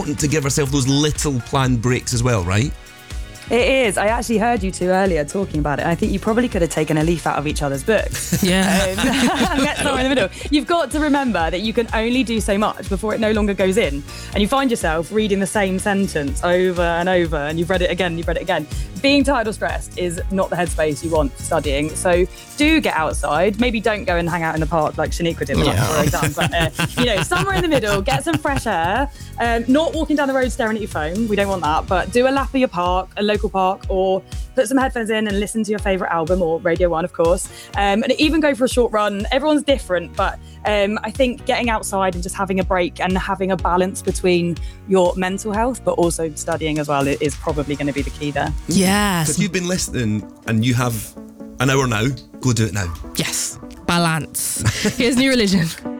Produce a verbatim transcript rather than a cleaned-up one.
important to give ourselves those little planned breaks as well, right? It is. I actually heard you two earlier talking about it. I think you probably could have taken a leaf out of each other's books. Yeah. Um, get somewhere in the middle. You've got to remember that you can only do so much before it no longer goes in. And you find yourself reading the same sentence over and over, and you've read it again, and you've read it again. Being tired or stressed is not the headspace you want for studying. So do get outside. Maybe don't go and hang out in the park like Shaniqua did Yeah. for exam. But, uh, you know, somewhere in the middle, get some fresh air. Um, not walking down the road staring at your phone. We don't want that. But do a lap of your park, a local park, or put some headphones in and listen to your favourite album, or Radio One, of course. Um, and even go for a short run. Everyone's different, but um, I think getting outside and just having a break and having a balance between your mental health, but also studying as well, is probably going to be the key there. Yes. If you've been listening and you have an hour now, go do it now. Yes. Balance. Here's New Religion.